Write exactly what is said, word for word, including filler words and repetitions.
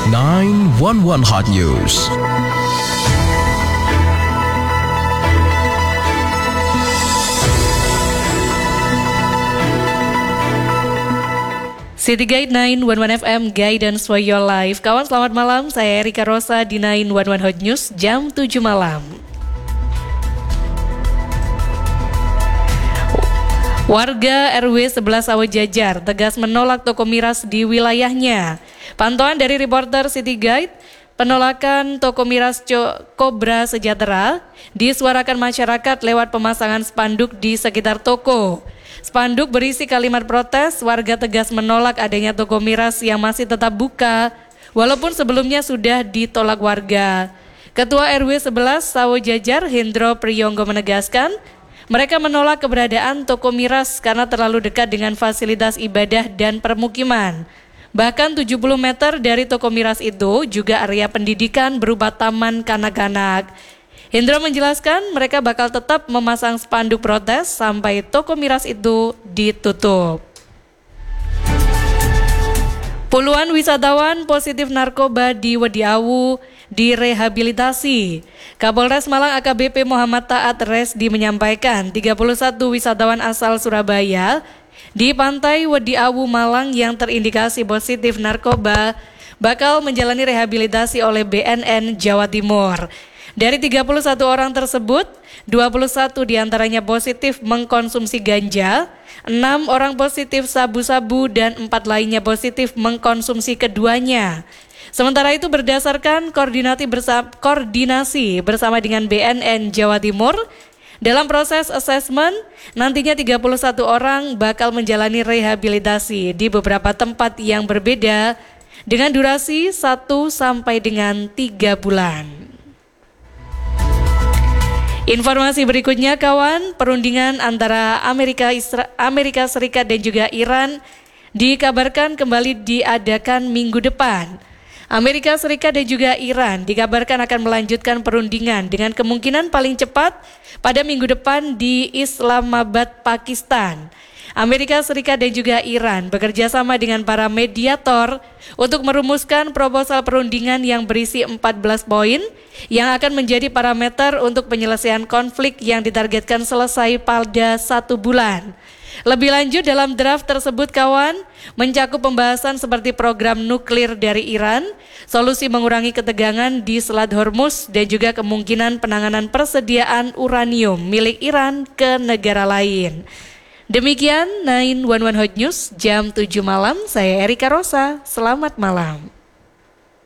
sembilan satu satu Hot News. City Guide sembilan satu satu F M, Guidance for Your Life. Kawan, selamat malam. Saya Erika Rosa di sembilan satu satu Hot News jam tujuh malam. Warga R W sebelas Sawojajar tegas menolak toko miras di wilayahnya. Pantauan dari reporter City Guide, penolakan toko miras Cobra Sejahtera disuarakan masyarakat lewat pemasangan spanduk di sekitar toko. Spanduk berisi kalimat protes, warga tegas menolak adanya toko miras yang masih tetap buka, walaupun sebelumnya sudah ditolak warga. Ketua R W sebelas Sawojajar, Hendro Priyonggo menegaskan, mereka menolak keberadaan toko miras karena terlalu dekat dengan fasilitas ibadah dan permukiman. Bahkan tujuh puluh meter dari toko miras itu juga area pendidikan berupa taman kanak-kanak. Hendro menjelaskan mereka bakal tetap memasang spanduk protes sampai toko miras itu ditutup. Puluhan wisatawan positif narkoba di Wediawu direhabilitasi. Kapolres Malang A K B P Muhammad Taat Resdi menyampaikan tiga puluh satu wisatawan asal Surabaya di pantai Wediawu Malang yang terindikasi positif narkoba bakal menjalani rehabilitasi oleh B N N Jawa Timur. Dari tiga puluh satu orang tersebut, dua puluh satu diantaranya positif mengkonsumsi ganja, enam orang positif sabu-sabu, dan empat lainnya positif mengkonsumsi keduanya. Sementara itu berdasarkan koordinasi bersama, koordinasi bersama dengan B N N Jawa Timur, dalam proses asesmen, nantinya tiga puluh satu orang bakal menjalani rehabilitasi di beberapa tempat yang berbeda dengan durasi satu sampai dengan tiga bulan. Informasi berikutnya kawan, perundingan antara Amerika, Isra- Amerika Serikat dan juga Iran dikabarkan kembali diadakan minggu depan. Amerika Serikat dan juga Iran dikabarkan akan melanjutkan perundingan dengan kemungkinan paling cepat pada minggu depan di Islamabad, Pakistan. Amerika Serikat dan juga Iran bekerja sama dengan para mediator untuk merumuskan proposal perundingan yang berisi empat belas poin yang akan menjadi parameter untuk penyelesaian konflik yang ditargetkan selesai pada satu bulan. Lebih lanjut dalam draft tersebut kawan, mencakup pembahasan seperti program nuklir dari Iran, solusi mengurangi ketegangan di Selat Hormuz, dan juga kemungkinan penanganan persediaan uranium milik Iran ke negara lain. Demikian sembilan satu satu Hot News jam tujuh malam, saya Erika Rosa, selamat malam.